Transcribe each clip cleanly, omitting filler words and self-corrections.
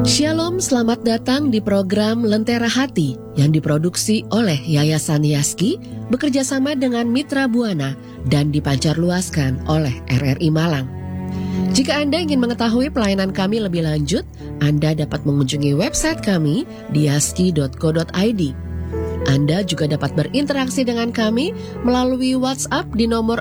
Shalom, selamat datang di program Lentera Hati yang diproduksi oleh Yayasan Yaski bekerjasama dengan Mitra Buana dan dipancarluaskan oleh RRI Malang. Jika Anda ingin mengetahui pelayanan kami lebih lanjut, Anda dapat mengunjungi website kami di yaski.co.id. Anda juga dapat berinteraksi dengan kami melalui WhatsApp di nomor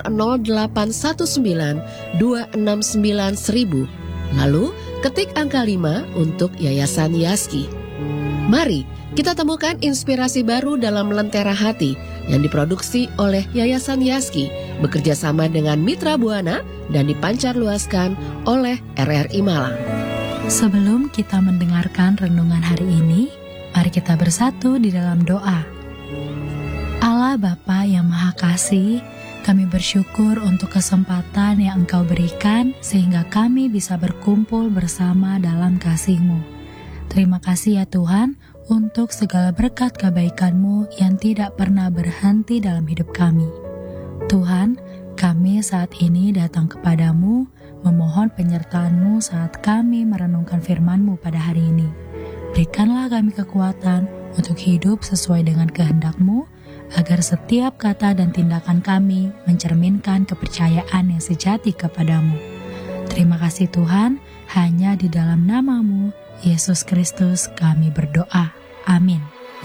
0819 269 1000. Lalu, ketik angka 5 untuk Yayasan Yaski. Mari kita temukan inspirasi baru dalam Lentera Hati yang diproduksi oleh Yayasan Yaski bekerjasama dengan Mitra Buana dan dipancarluaskan oleh RRI Malang. Sebelum kita mendengarkan renungan hari ini, mari kita bersatu di dalam doa. Allah Bapa yang Maha Kasih, kami bersyukur untuk kesempatan yang Engkau berikan sehingga kami bisa berkumpul bersama dalam kasih-Mu. Terima kasih ya Tuhan untuk segala berkat kebaikan-Mu yang tidak pernah berhenti dalam hidup kami. Tuhan, kami saat ini datang kepadamu memohon penyertaan-Mu saat kami merenungkan firman-Mu pada hari ini. Berikanlah kami kekuatan untuk hidup sesuai dengan kehendak-Mu, agar setiap kata dan tindakan kami mencerminkan kepercayaan yang sejati kepadamu. Terima kasih Tuhan, hanya di dalam nama-Mu, Yesus Kristus kami berdoa. Amin.